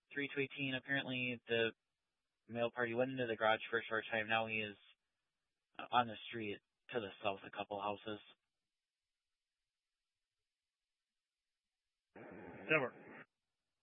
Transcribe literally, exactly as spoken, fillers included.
three to eighteen. Apparently, the male party went into the garage for a short time. Now he is on the street to the south, a couple houses. Silver.